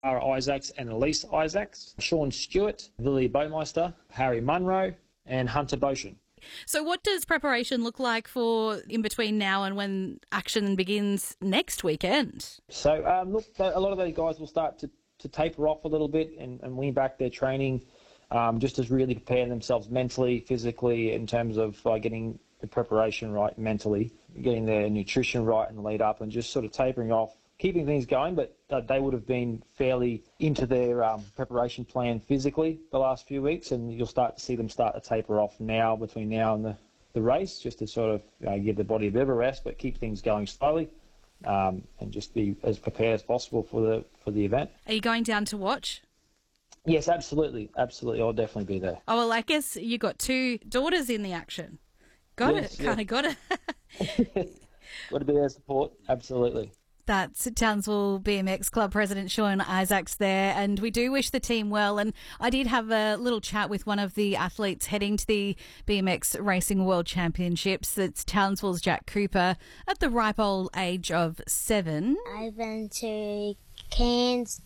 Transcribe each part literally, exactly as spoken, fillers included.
Ara Isaacs and Elise Isaacs, Sean Stewart, Lily Baumeister, Harry Munro and Hunter Boshin. So what does preparation look like for in between now and when action begins next weekend? So, um, look, a lot of those guys will start to, to taper off a little bit and, and wean back their training um, just to really prepare themselves mentally, physically, in terms of uh, getting the preparation right mentally, getting their nutrition right and lead up, and just sort of tapering off, keeping things going, but uh, they would have been fairly into their um, preparation plan physically the last few weeks, and you'll start to see them start to taper off now, between now and the, the race, just to sort of you know, give the body a bit of a rest, but keep things going slowly um, and just be as prepared as possible for the for the event. Are you going down to watch? Yes, absolutely, absolutely. I'll definitely be there. Oh, well, I guess you got two daughters in the action. Got Yes, it, yeah. kind of got it. Got to be there support, absolutely. That's Townsville B M X Club President Sean Isaacs there, and we do wish the team well. And I did have a little chat with one of the athletes heading to the B M X Racing World Championships. That's Townsville's Jack Cooper at the ripe old age of seven. I've been to Cairns,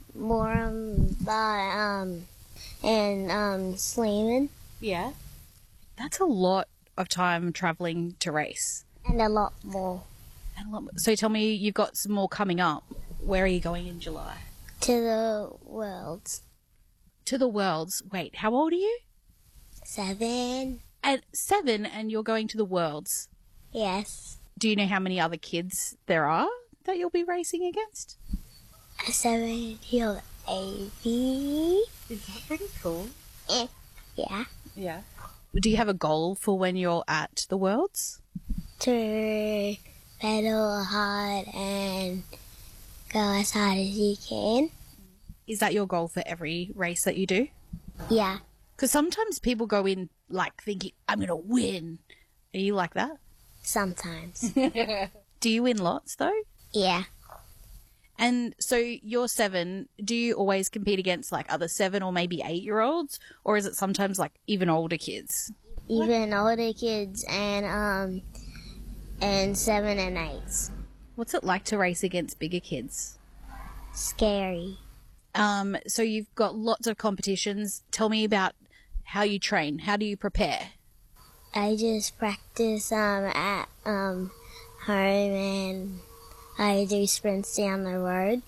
Moranbah, um, and um, Sleeman, Yeah. That's a lot of time travelling to race. and a lot more. And a lot more. So tell me, you've got some more coming up. Where are you going in July? To the Worlds. To the Worlds. Wait, how old are you? Seven. At seven, and you're going to the Worlds. Yes. Do you know how many other kids there are that you'll be racing against? A seven-year-old baby. Is that pretty cool? Eh. Yeah. Yeah. Do you have a goal for when you're at the Worlds? To pedal hard and go as hard as you can. Is that your goal for every race that you do? Yeah. Because sometimes people go in like thinking, I'm going to win. Are you like that? Sometimes. Do you win lots though? Yeah. And so you're seven. Do you always compete against like other seven or maybe eight year olds? Or is it sometimes like even older kids? Even older kids and um and seven and eights. What's it like to race against bigger kids? Scary. Um, so you've got lots of competitions. Tell me about how you train. How do you prepare? I just practice um at um home and I do sprints down the road.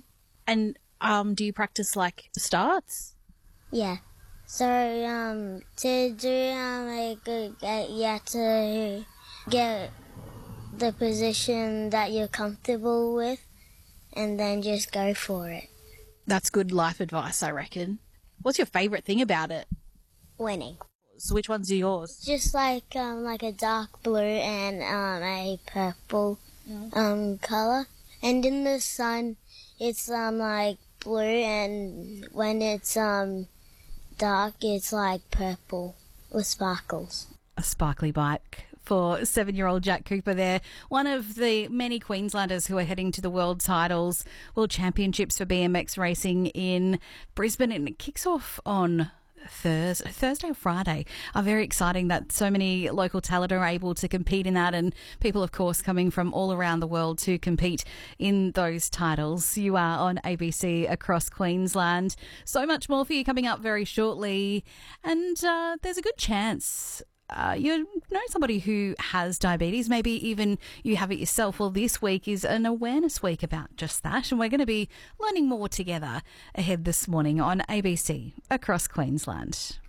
And um, do you practice like starts? Yeah. So um to do um like uh, get you have to get the position that you're comfortable with and then just go for it. That's good life advice, I reckon. What's your favourite thing about it? Winning. So which ones are yours? Just like um like a dark blue and um a purple um color. And in the sun it's um like blue, and when it's um dark it's like purple with sparkles. A sparkly bike for seven-year-old Jack Cooper there, one of the many Queenslanders who are heading to the World Titles, World Championships for B M X racing in Brisbane, and it kicks off on Thursday, Thursday or Friday. Are very exciting that so many local talent are able to compete in that, and people, of course, coming from all around the world to compete in those titles. You are on A B C across Queensland. So much more for you coming up very shortly, and uh, there's a good chance Uh, you know somebody who has diabetes, maybe even you have it yourself. Well, this week is an awareness week about just that, and we're going to be learning more together ahead this morning on A B C across Queensland.